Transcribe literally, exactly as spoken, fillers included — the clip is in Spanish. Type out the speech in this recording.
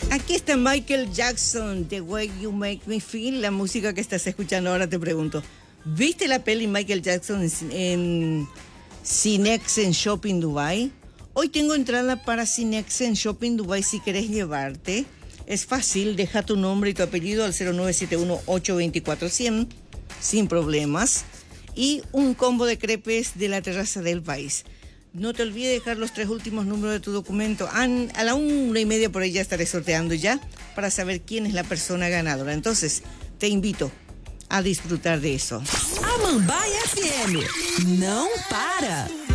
Aquí está Michael Jackson, The Way You Make Me Feel, la música que estás escuchando ahora. Te pregunto, ¿viste la peli Michael Jackson en, en Cinex en Shopping Dubai? Hoy tengo entrada para Cinex en Shopping Dubai si querés llevarte. Es fácil, deja tu nombre y tu apellido al cero nueve siete uno, ocho dos cuatro, cero cero, sin problemas. Y un combo de crepes de la terraza del país. No te olvides dejar los tres últimos números de tu documento. A la una y media por ahí ya estaré sorteando ya para saber quién es la persona ganadora. Entonces, te invito a disfrutar de eso. Amambaia F M, não para!